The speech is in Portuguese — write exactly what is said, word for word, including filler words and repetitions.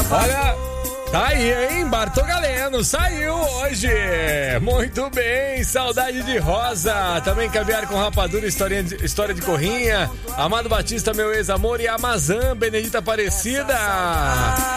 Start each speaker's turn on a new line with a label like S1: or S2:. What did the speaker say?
S1: Olha, tá aí, hein? Bartô Galeno saiu hoje. Muito bem, Saudade de Rosa. Também Caviar com Rapadura, História de, história de Corrinha. Amado Batista, Meu Ex-Amor. E Amazã, Benedita Aparecida.